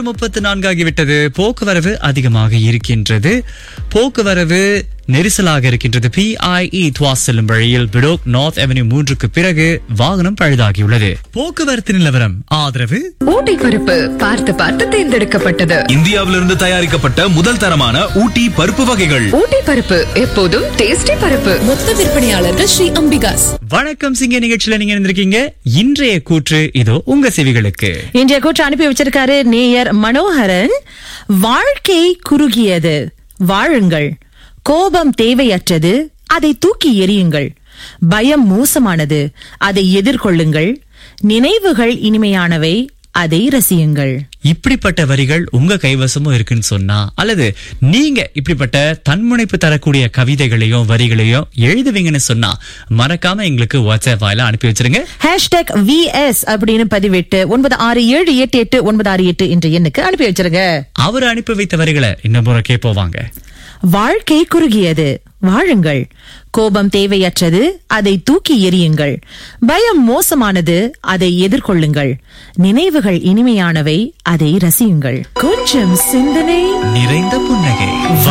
6:34 ஆகிவிட்டது. போக்குவரவு அதிகமாக இருக்கின்றது. போக்குவரவு நெரிசலாக இருக்கின்றது. PIE துவாஸ் செல்லும் வழியில் பிடோக் நார்த் அவென்யூ 3க்கு பிறகு வாகனம் பழுதாகியுள்ளது. போக்குவரத்து நிலவரம் ஆதரவு ஊட்டி பருப்பு பார்த்து பார்த்து தேர்ந்தெடுக்கப்பட்டது. இந்தியாவிலிருந்து தயாரிக்கப்பட்ட முதல் தரமான ஊட்டி பருப்பு வகைகள். ஊட்டி பருப்பு எப்போதும் டேஸ்டி பருப்பு. மொத்த விற்பனையாளர்கள் ஸ்ரீ அம்பிகாஸ். வணக்கம் சிங்க நிகழ்ச்சியில நீங்க இருந்திருக்கீங்க. இன்றைய கூற்று இதோ உங்க செவிகளுக்கு. இன்றைய கூற்று அனுப்பி வச்சிருக்காரு நேயர் மனோகரன். வாழ்க்கை குறுகியது, வாழுங்கள். கோபம் தேவையற்றது, அதை தூக்கி எறியுங்கள். பயம் மோசமானது, அதை எதிர்கொள்ளுங்கள். நினைவுகள் இனிமையானவை, அதை ரசியுங்கள். இப்படிப்பட்ட வரிகள் உங்க கைவசமும் இருக்குன்னு சொன்னா, அல்லது நீங்க இப்படிப்பட்ட தன்முனைப்பு தரக்கூடிய கவிதைகளையும் வரிகளையும் எழுதுவீங்கன்னு சொன்னா, மறக்காம எங்களுக்கு வாட்ஸ்அப் வாயில அனுப்பி வச்சிருங்க. #VS அப்படின்னு பதிவிட்டு 96788968 என்ற எண்ணுக்கு அனுப்பி வச்சிருங்க. அவர் அனுப்பி வைத்த வரிகளை இன்னும் முறை கேட்போவாங்க. வாழ்க்கை குறுகியது, வாழுங்கள். கோபம் தேவையற்றது, அதை தூக்கி எறியுங்கள். பயம் மோசமானது, அதை எதிர்கொள்ளுங்கள். நினைவுகள் இனிமையானவை, அதை ரசியுங்கள். கொஞ்சம் சிந்தனை நிறைந்த புன்னகை.